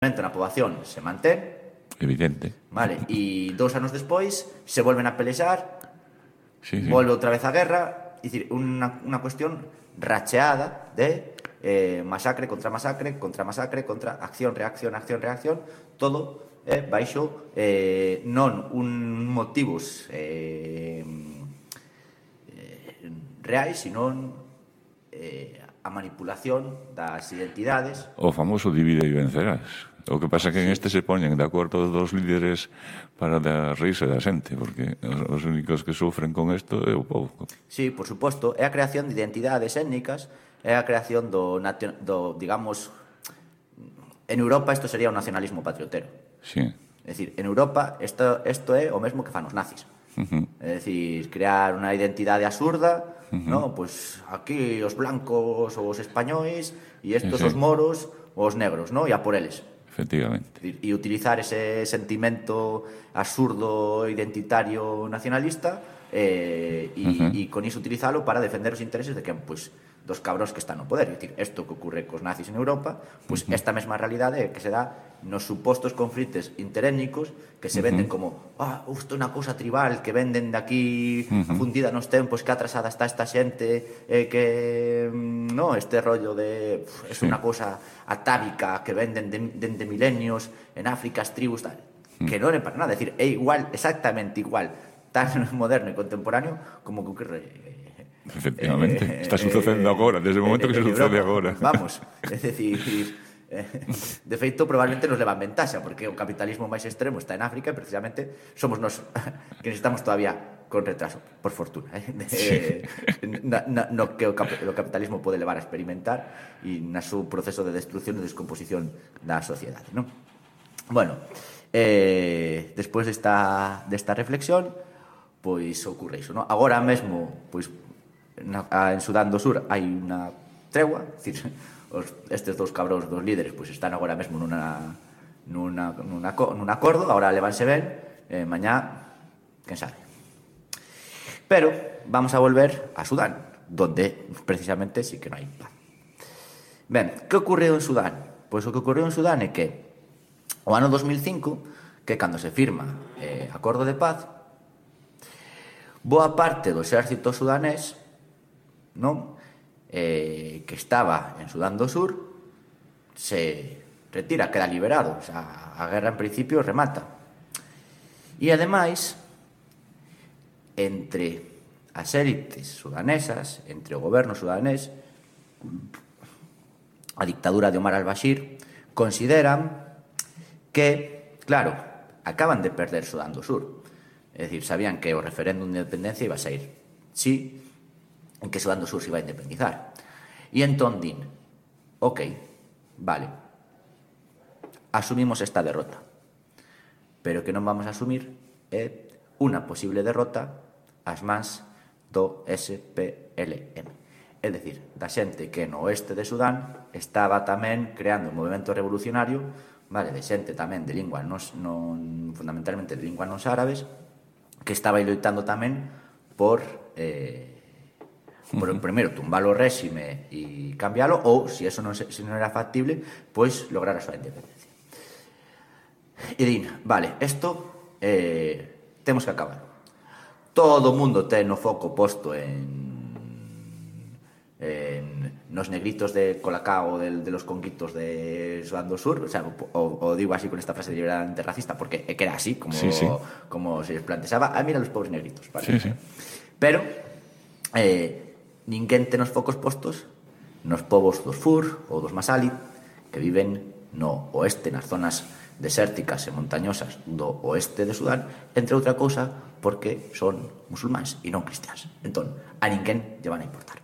Na poboación se mantén, Evidente. vale, e 2 anos despois se volven a pelexar, Sí. volve outra vez a guerra, é dicir, unha cuestión racheada de masacre, contra acción, reacción, todo baixo non un motivos reais, senón a manipulación das identidades. O famoso divide e vencerás. O que pasa é que en este se poñen de acordo dos líderes para dar reírse da xente, porque os únicos que sufren con isto é o povo. Sí, por suposto, é a creación de identidades étnicas, é a creación do digamos, en Europa isto sería o nacionalismo patriotero. Sí. É dicir, en Europa isto é o mesmo que fan os nazis. É dicir, crear unha identidade absurda, no, pues aquí os blancos ou os españois e estos os moros ou os negros, no, e a por eles. Efectivamente. E utilizar ese sentimento absurdo, identitario, nacionalista e con iso utilizalo para defender os intereses de quen? Pois dos cabróns que están no poder. É dicir, isto que ocurre cos nazis en Europa, pois esta mesma realidade que se dá nos supostos conflitos interétnicos que se venden como isto é unha cousa tribal que venden de aquí fundida nos tempos, que atrasada está esta xente, que no, este rollo de é unha cousa atávica que venden dende milenios en África, as tribus, tal, que non é para nada. É dicir, é igual, exactamente igual, tan moderno e contemporáneo como que ocurre. Efectivamente, está sucedendo agora, desde o momento que se sucede agora. Vamos, é dicir, de feito, probablemente nos leva en ventaxa, porque o capitalismo máis extremo está en África e precisamente somos nos que estamos todavía con retraso, por fortuna, no que o capitalismo pode levar a experimentar e na seu proceso de destrucción e descomposición da sociedade, non? Bueno, despois desta reflexión, pois ocurre iso, non? Agora mesmo, pois en Sudán do Sur hai unha tregua, é dicir, estes dous cabróns dos líderes pois están agora mesmo nun acordo, agora levanse ben, mañá, quen sabe. Pero vamos a volver a Sudán, donde precisamente sí que non hai paz. Ben, que ocorreu en Sudán? Pois o que ocorreu en Sudán é que o ano 2005, que cando se firma acordo de paz, boa parte do exército sudanés, non, que estaba en Sudán do Sur, se retira, queda liberado, o sea, a guerra en principio remata. E ademais, entre as élites sudanesas, entre o goberno sudanés, a dictadura de Omar al-Bashir, consideran que, claro, acaban de perder Sudán do Sur. É dicir, sabían que o referéndum de independencia iba a sair sí, en que Sudán do Sur se iba a independizar. E entón din, ok, vale, asumimos esta derrota, pero que non vamos a asumir é unha posible derrota ás mans do SPLM. É dicir, da xente que no oeste de Sudán estaba tamén creando un movimento revolucionario, vale, de xente tamén de lingua non fundamentalmente de lingua non árabes, que estaba loitando tamén por primeiro tumbar o réxime e cambialo, ou, se eso non era factible, pois lograr a súa independencia. E din, vale, isto temos que acabar. Todo o mundo ten o foco posto nos negritos de Colacao de los conquitos de Sudán do Sur, o sea, o digo así con esta frase deliberadamente racista porque que era así como se les planteaba, mira los pobres negritos, vale? Sí. Pero ninguén ten os focos postos nos povos dos Fur ou dos Masalit que viven no oeste, nas zonas desérticas e montañosas do oeste de Sudán, entre outra cousa porque son musulmáns e non cristiáns. Entón, a ninguén lle van a importar.